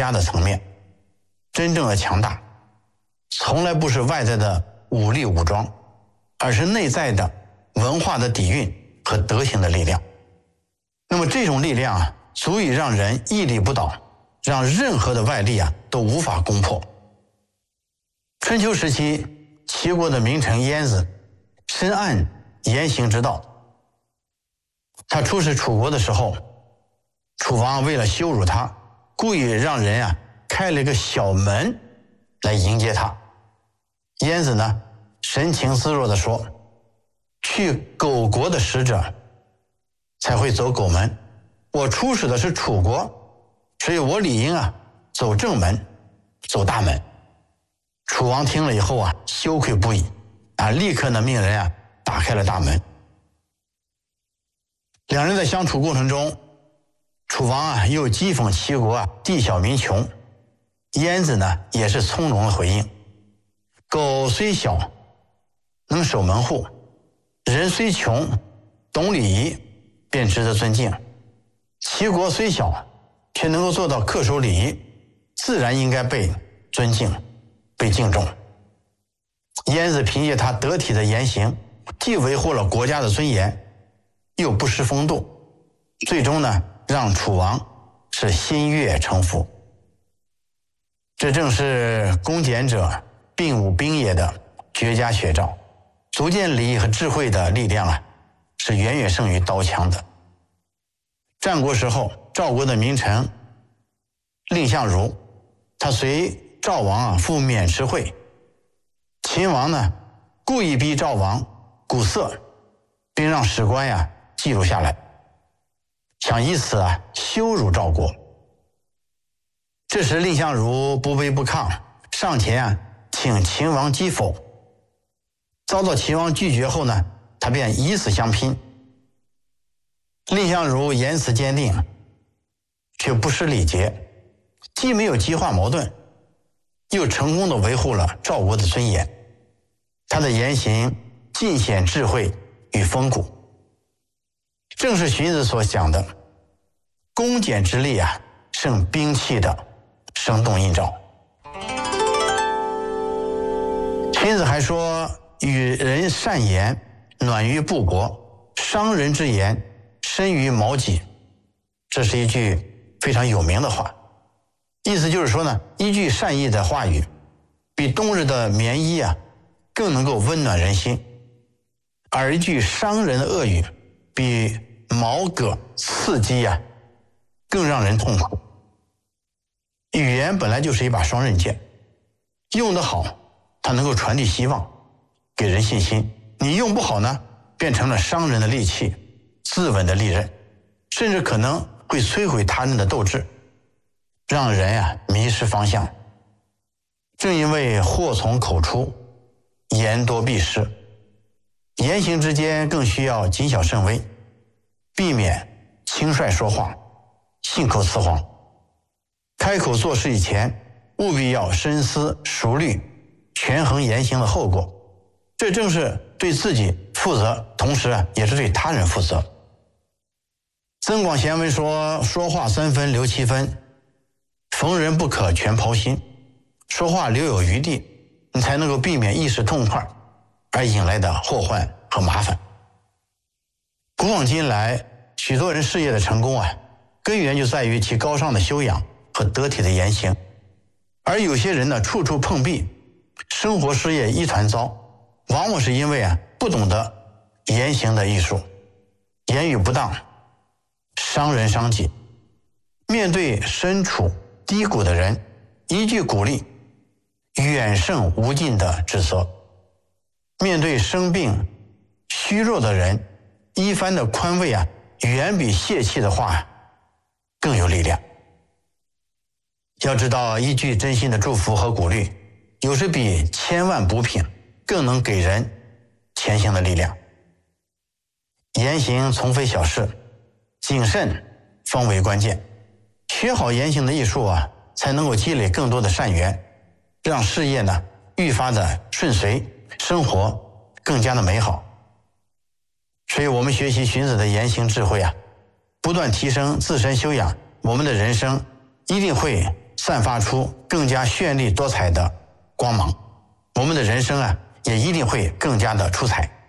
家的层面。真正的强大从来不是外在的武力武装，而是内在的文化的底蕴和德行的力量。那么这种力量啊，足以让人屹立不倒，让任何的外力啊都无法攻破。春秋时期，齐国的名臣晏子深谙言行之道。他出使楚国的时候，楚王为了羞辱他，故意让人啊开了一个小门来迎接他。晏子呢神情自若地说，去狗国的使者才会走狗门，我出使的是楚国，所以我理应啊走正门，走大门。楚王听了以后啊羞愧不已啊，立刻呢命人啊打开了大门。两人在相处过程中，楚王啊又讥讽齐国啊地小民穷，晏子呢也是从容的回应，狗虽小能守门户，人虽穷懂礼仪便值得尊敬，齐国虽小却能够做到恪守礼仪，自然应该被尊敬被敬重。晏子凭借他得体的言行，既维护了国家的尊严，又不失风度，最终呢让楚王是心悦诚服。这正是恭俭者并无兵也的绝佳写照。足见礼仪和智慧的力量啊是远远胜于刀枪的。战国时候，赵国的名臣蔺相如，他随赵王啊赴渑池会，秦王呢故意逼赵王鼓瑟，并让史官呀记录下来，想以此啊羞辱赵国。这时蔺相如不卑不亢，上前啊请秦王击否，遭到秦王拒绝后呢，他便以死相拼。蔺相如言辞坚定，却不失礼节，既没有激化矛盾，又成功地维护了赵国的尊严。他的言行尽显智慧与风骨，正是荀子所讲的恭俭之力啊胜兵器的生动映照。荀子还说，与人善言，暖于布帛，伤人之言，深于矛戟。这是一句非常有名的话，意思就是说呢，一句善意的话语比冬日的棉衣啊更能够温暖人心，而一句伤人的恶语比矛戈刺激啊更让人痛苦。语言本来就是一把双刃剑，用得好它能够传递希望，给人信心，你用不好呢变成了伤人的利器，自刎的利刃，甚至可能会摧毁他人的斗志，让人啊迷失方向。正因为祸从口出，言多必失，言行之间更需要谨小慎微，避免轻率说话，信口雌黄。开口做事以前，务必要深思熟虑，权衡言行的后果，这正是对自己负责，同时也是对他人负责。增广贤文说，说话3分留7分，逢人不可全抛心，说话留有余地，你才能够避免一时痛快而引来的祸患和麻烦。古往今来，许多人事业的成功啊，根源就在于其高尚的修养和得体的言行，而有些人呢处处碰壁，生活事业一团糟，往往是因为啊不懂得言行的艺术，言语不当，伤人伤己。面对身处低谷的人，一句鼓励远胜无尽的指责；面对生病虚弱的人，一番的宽慰啊，远比泄气的话更有力量。要知道，一句真心的祝福和鼓励，有时比千万补品更能给人前行的力量。言行从非小事，谨慎方为关键。学好言行的艺术啊，才能够积累更多的善缘，让事业呢愈发的顺遂，生活更加的美好。所以我们学习荀子的言行智慧啊，不断提升自身修养，我们的人生一定会散发出更加绚丽多彩的光芒，我们的人生啊也一定会更加的出彩。